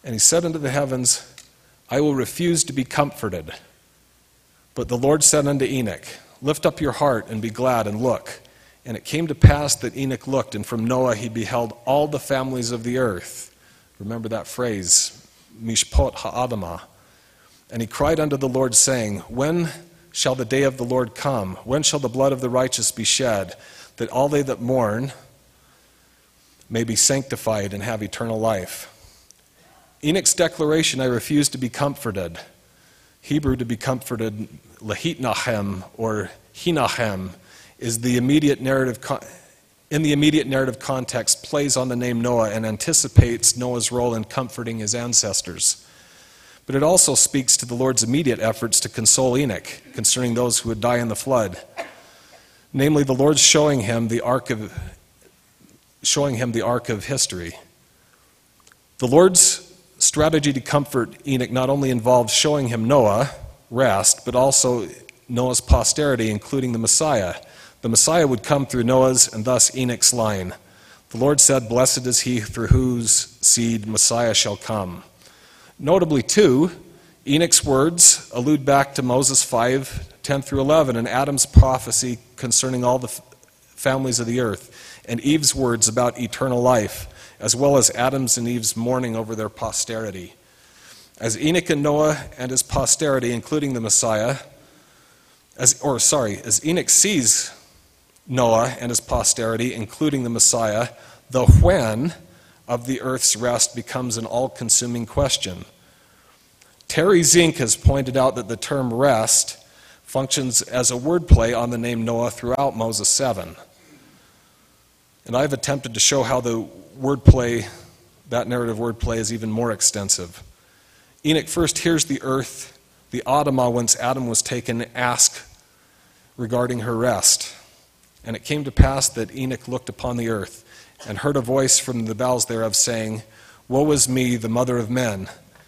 And he said unto the heavens, I will refuse to be comforted. But the Lord said unto Enoch, Lift up your heart and be glad and look. And it came to pass that Enoch looked, and from Noah he beheld all the families of the earth. Remember that phrase, Mishpot ha'adamah. And he cried unto the Lord, saying, When shall the day of the Lord come? When shall the blood of the righteous be shed, that all they that mourn may be sanctified and have eternal life? Enoch's declaration, I refuse to be comforted, Hebrew to be comforted, lahitnachem or hinachem, is the immediate narrative. In the immediate narrative context, plays on the name Noah and anticipates Noah's role in comforting his ancestors. But it also speaks to the Lord's immediate efforts to console Enoch concerning those who would die in the flood. Namely, the Lord showing him the arc of history. The Lord's strategy to comfort Enoch not only involves showing him Noah, rest, but also Noah's posterity, including the Messiah. The Messiah would come through Noah's and thus Enoch's line. The Lord said, Blessed is he through whose seed Messiah shall come. Notably, too, Enoch's words allude back to Moses 5:10 through 11 and Adam's prophecy concerning all the families of the earth, and Eve's words about eternal life, as well as Adam's and Eve's mourning over their posterity. As Enoch and Noah and his posterity, including the Messiah, as Enoch sees Noah and his posterity, including the Messiah, the when of the earth's rest becomes an all-consuming question. Terry Zink has pointed out that the term rest functions as a wordplay on the name Noah throughout Moses 7. And I've attempted to show how the wordplay, that narrative wordplay, is even more extensive. Enoch first hears the earth, the Adamah, whence Adam was taken, ask regarding her rest. And it came to pass that Enoch looked upon the earth and heard a voice from the bowels thereof saying, Woe is me, the mother of men!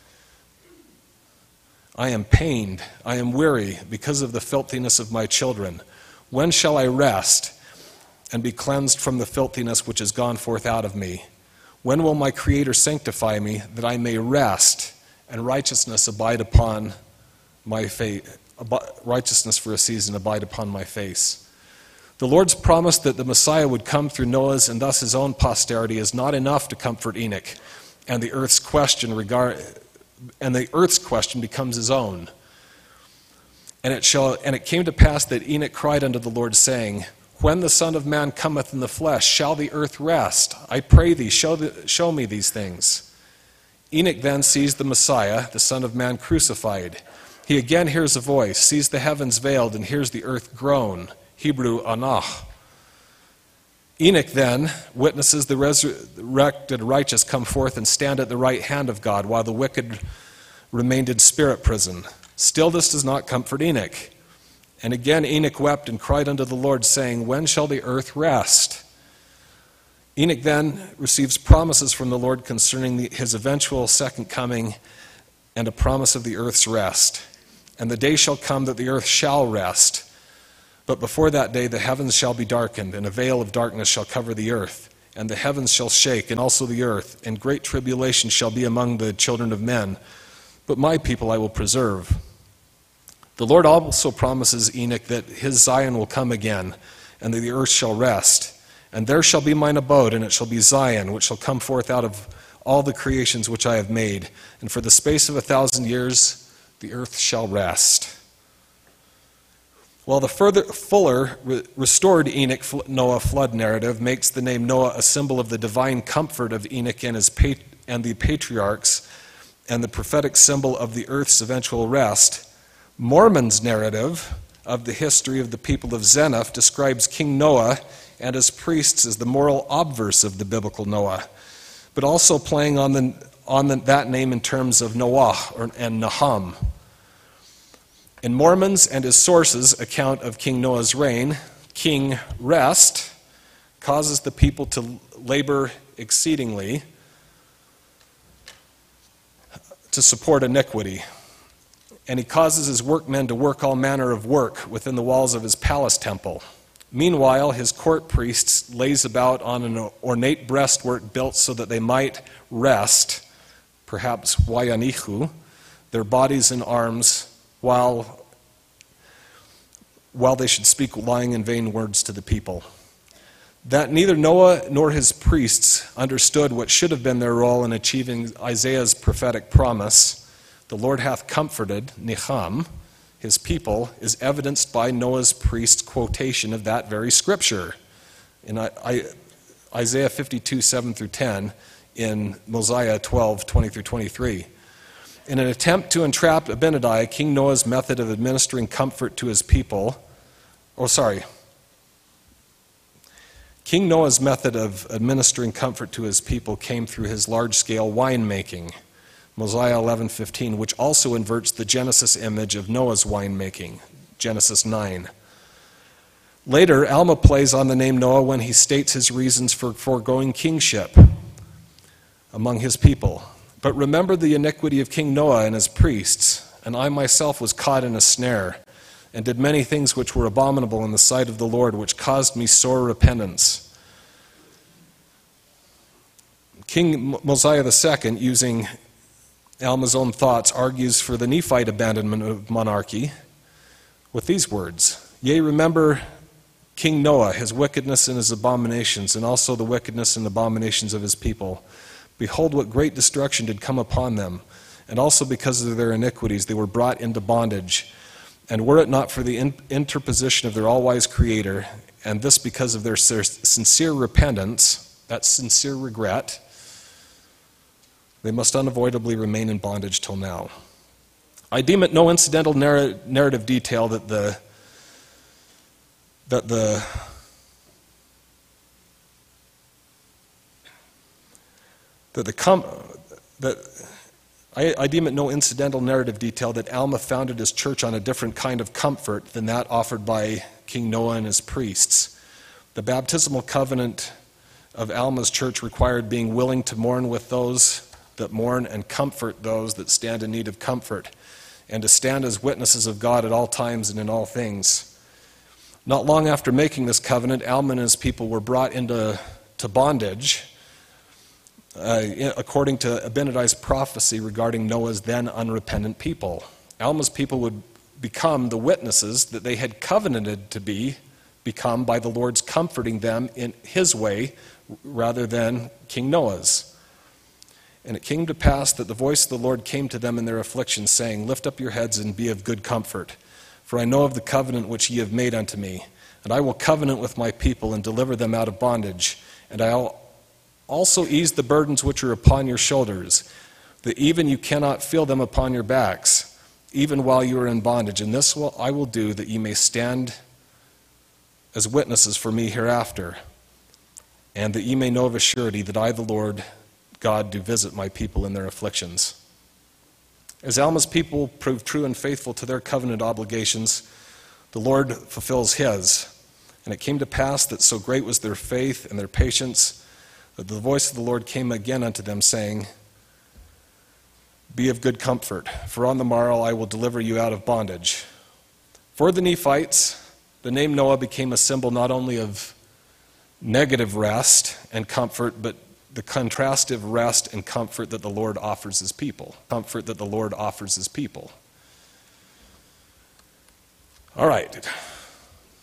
I am pained, I am weary, because of the filthiness of my children. When shall I rest and be cleansed from the filthiness which is gone forth out of me? When will my Creator sanctify me, that I may rest and righteousness abide upon my face? Righteousness for a season abide upon my face. The Lord's promise that the Messiah would come through Noah's and thus his own posterity is not enough to comfort Enoch, and the earth's question becomes his own. And it came to pass that Enoch cried unto the Lord, saying, When the Son of Man cometh in the flesh, shall the earth rest? I pray thee, show me these things. Enoch then sees the Messiah, the Son of Man, crucified. He again hears a voice, sees the heavens veiled, and hears the earth groan. Hebrew, anach. Enoch then witnesses the resurrected righteous come forth and stand at the right hand of God, while the wicked remained in spirit prison. Still this does not comfort Enoch. And again Enoch wept and cried unto the Lord, saying, When shall the earth rest? Enoch then receives promises from the Lord concerning his eventual second coming and a promise of the earth's rest. And the day shall come that the earth shall rest. But before that day the heavens shall be darkened, and a veil of darkness shall cover the earth. And the heavens shall shake, and also the earth, and great tribulation shall be among the children of men. But my people I will preserve. The Lord also promises Enoch that his Zion will come again, and that the earth shall rest. And there shall be mine abode, and it shall be Zion, which shall come forth out of all the creations which I have made. And for the space of 1,000 years the earth shall rest. While the fuller restored Enoch-Noah flood narrative makes the name Noah a symbol of the divine comfort of Enoch and the patriarchs, and the prophetic symbol of the earth's eventual rest, Mormon's narrative of the history of the people of Zeniff describes King Noah and his priests as the moral obverse of the biblical Noah, but also playing on that name in terms of Noah and Nahum. In Mormon's and his sources' account of King Noah's reign, King Rest causes the people to labor exceedingly to support iniquity. And he causes his workmen to work all manner of work within the walls of his palace temple. Meanwhile, his court priests lays about on an ornate breastwork built so that they might rest perhaps wayanichu, their bodies and arms, while they should speak lying and vain words to the people. That neither Noah nor his priests understood what should have been their role in achieving Isaiah's prophetic promise, the Lord hath comforted, Necham, his people, is evidenced by Noah's priest's quotation of that very scripture in Isaiah 52, 7 through 10, in Mosiah 12, 20 through 23. In an attempt to entrap Abinadi, King Noah's method of administering comfort to his people, King Noah's method of administering comfort to his people came through his large-scale winemaking, Mosiah 11:15, which also inverts the Genesis image of Noah's winemaking, Genesis 9. Later, Alma plays on the name Noah when he states his reasons for foregoing kingship among his people. But remember the iniquity of King Noah and his priests, and I myself was caught in a snare, and did many things which were abominable in the sight of the Lord, which caused me sore repentance. King Mosiah II, using Alma's own thoughts, argues for the Nephite abandonment of monarchy with these words: Yea, remember King Noah, his wickedness and his abominations, and also the wickedness and abominations of his people. Behold, what great destruction did come upon them, and also because of their iniquities they were brought into bondage. And were it not for the interposition of their all-wise Creator, and this because of their sincere repentance, that sincere regret, they must unavoidably remain in bondage till now. I deem it no incidental narrative detail that I deem it no incidental narrative detail that Alma founded his church on a different kind of comfort than that offered by King Noah and his priests. The baptismal covenant of Alma's church required being willing to mourn with those that mourn and comfort those that stand in need of comfort, and to stand as witnesses of God at all times and in all things. Not long after making this covenant, Alma and his people were brought into bondage, according to Abinadi's prophecy regarding Noah's then unrepentant people. Alma's people would become the witnesses that they had covenanted to become by the Lord's comforting them in his way rather than King Noah's. And it came to pass that the voice of the Lord came to them in their affliction, saying, Lift up your heads and be of good comfort, for I know of the covenant which ye have made unto me, and I will covenant with my people and deliver them out of bondage, and I'll also ease the burdens which are upon your shoulders, that even you cannot feel them upon your backs, even while you are in bondage. And this I will do, that ye may stand as witnesses for me hereafter, and that ye may know of a surety that I, the Lord God, do visit my people in their afflictions. As Alma's people prove true and faithful to their covenant obligations, the Lord fulfills his. And it came to pass that so great was their faith and their patience, that the voice of the Lord came again unto them, saying, Be of good comfort, for on the morrow I will deliver you out of bondage. For the Nephites, the name Noah became a symbol not only of negative rest and comfort, but the contrastive rest and comfort that the Lord offers his people. Comfort that the Lord offers his people. All right.